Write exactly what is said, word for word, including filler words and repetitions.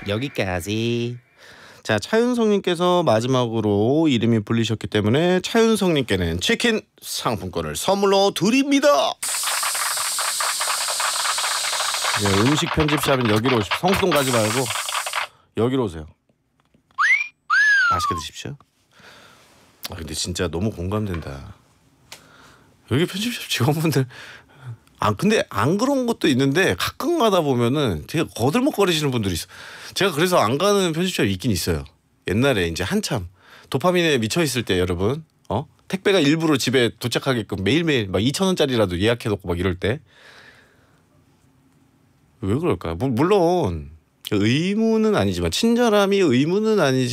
여기까지. 자, 차윤성님께서 마지막으로 이름이 불리셨기 때문에 차윤성님께는 치킨 상품권을 선물로 드립니다. 네, 음식 편집샵은 여기로 오십시오. 성수동 가지 말고 여기로 오세요. 맛있게 드십시오. 아, 근데 진짜 너무 공감된다. 여기 편집샵 직원분들 아 근데 안 그런 것도 있는데 가끔가다 보면은 되게 거들먹거리시는 분들이 있어. 제가 그래서 안 가는 편집샵이 있긴 있어요. 옛날에 이제 한참 도파민에 미쳐 있을 때 여러분 어 택배가 일부러 집에 도착하게끔 매일매일 막 이천 원짜리라도 예약해놓고 막 이럴 때 왜 그럴까? 물론 의무는 아니지만 친절함이 의무는 아니지.